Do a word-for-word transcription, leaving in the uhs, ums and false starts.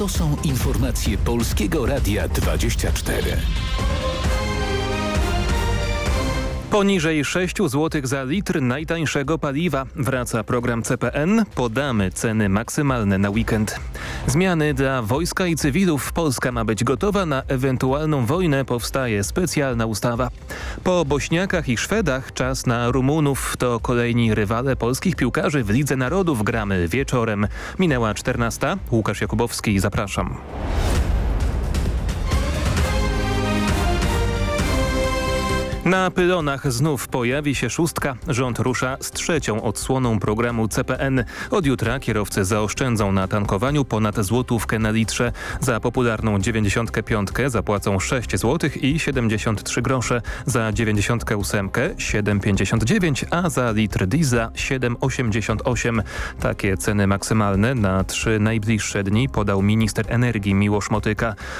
To są informacje Polskiego Radia dwadzieścia cztery. Poniżej sześć złotych za litr najtańszego paliwa. Wraca program C P N. Podamy ceny maksymalne na weekend. Zmiany dla wojska i cywilów. Polska ma być gotowa na ewentualną wojnę. Powstaje specjalna ustawa. Po Bośniakach i Szwedach czas na Rumunów. To kolejni rywale polskich piłkarzy w Lidze Narodów. Gramy wieczorem. Minęła czternasta. Łukasz Jakubowski, zapraszam. Na pylonach znów pojawi się szóstka. Rząd rusza z trzecią odsłoną programu C P N. Od jutra kierowcy zaoszczędzą na tankowaniu ponad złotówkę na litrze. Za popularną dziewięćdziesiątkę piątkę zapłacą sześć złotych i siedemdziesiąt trzy grosze. Za dziewięćdziesiątkę ósemkę siedem pięćdziesiąt dziewięć, a za litr diesla siedem osiemdziesiąt osiem. Takie ceny maksymalne na trzy najbliższe dni podał minister energii Miłosz Motyka.